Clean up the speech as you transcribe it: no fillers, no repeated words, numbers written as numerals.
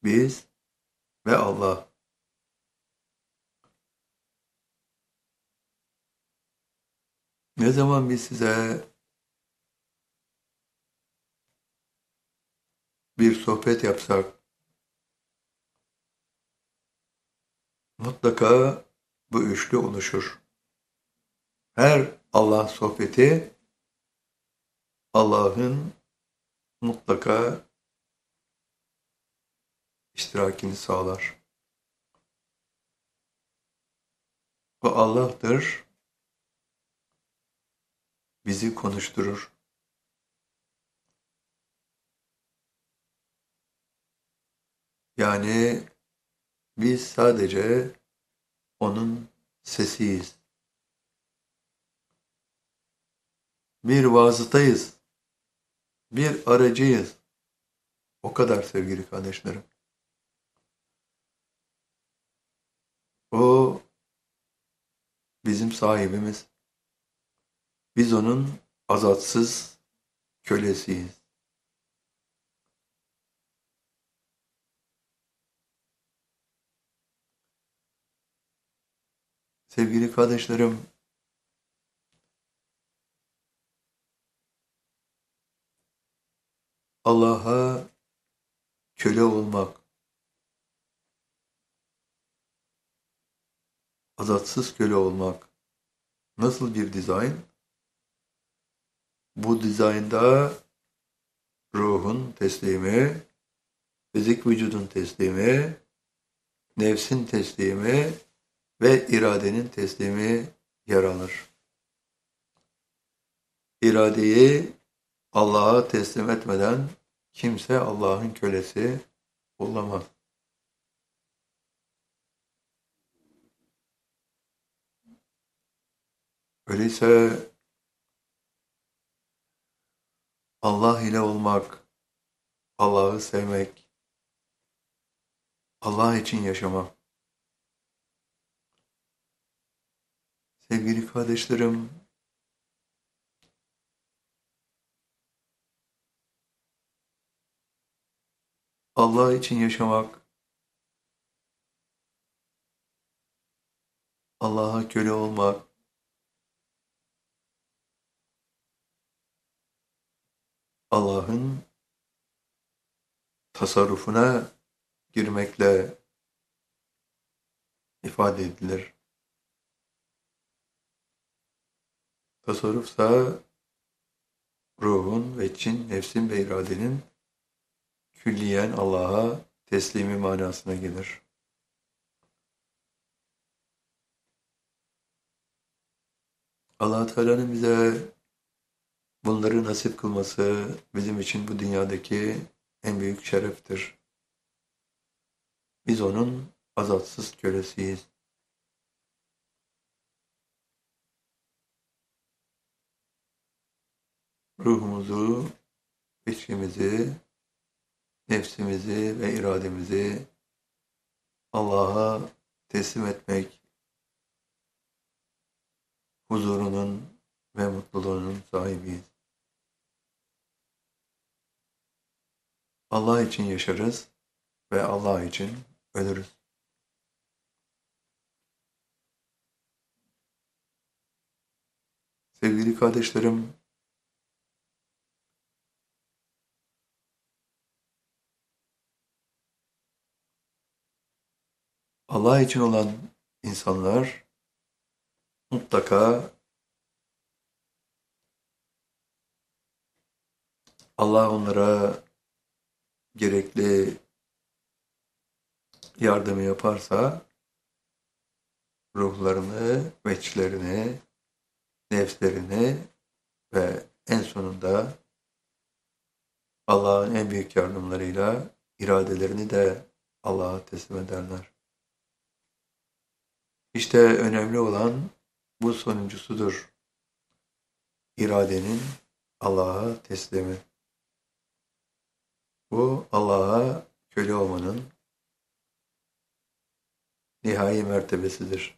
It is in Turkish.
biz ve Allah. Ne zaman biz size bir sohbet yapsak, mutlaka bu üçlü oluşur. Her Allah sohbeti Allah'ın mutlaka iştirakini sağlar. O Allah'tır, bizi konuşturur. Yani biz sadece onun sesiyiz. Bir vasıtayız, bir aracıyız. O kadar sevgili kardeşlerim. O bizim sahibimiz. Biz onun azatsız kölesiyiz. Sevgili kardeşlerim, Allah'a köle olmak, azatsız köle olmak nasıl bir dizayn? Bu dizaynda ruhun teslimi, fizik vücudun teslimi, nefsin teslimi ve iradenin teslimi yer alır. İradeyi Allah'a teslim etmeden kimse Allah'ın kölesi olamaz. Öyleyse Allah ile olmak, Allah'ı sevmek, Allah için yaşamak. Sevgili kardeşlerim, Allah için yaşamak, Allah'a köle olmak, Allah'ın tasarrufuna girmekle ifade edilir. Tasarrufsa ruhun, veçin, nefsin ve iradenin külliyen Allah'a teslimi manasına gelir. Allah Teala'nın bize bunları nasip kılması bizim için bu dünyadaki en büyük şereftir. Biz onun azatsız kölesiyiz. Ruhumuzu, içimizi, nefsimizi ve irademizi Allah'a teslim etmek, huzurunun ve mutluluğunun sahibiyiz. Allah için yaşarız ve Allah için ölürüz. Sevgili kardeşlerim, Allah için olan insanlar mutlaka Allah onlara gerekli yardımı yaparsa ruhlarını, veçlerini, nefslerini ve en sonunda Allah'ın en büyük yardımlarıyla iradelerini de Allah'a teslim ederler. İşte önemli olan bu sonuncusudur. İradenin Allah'a teslimi. Bu Allah'a köle olmanın nihai mertebesidir.